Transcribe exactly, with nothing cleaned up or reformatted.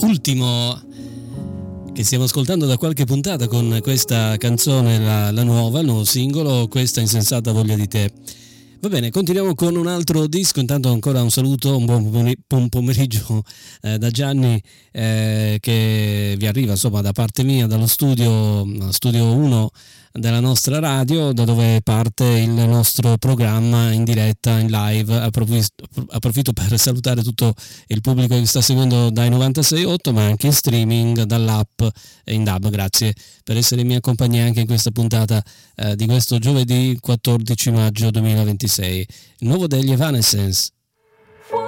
ultimo che stiamo ascoltando da qualche puntata con questa canzone, la, la nuova, il nuovo singolo, Questa insensata voglia di te. Va bene, continuiamo con un altro disco. Intanto ancora un saluto, un buon pomeriggio eh, da Gianni eh, che vi arriva insomma da parte mia dallo studio, studio uno della nostra radio, da dove parte il nostro programma in diretta, in live. Approfitto per salutare tutto il pubblico che sta seguendo dai novantasei virgola otto, ma anche in streaming dall'app e in D A B. Grazie per essere in mia compagnia anche in questa puntata eh, di questo giovedì quattordici maggio duemilaventisei. Il nuovo degli Evanescence,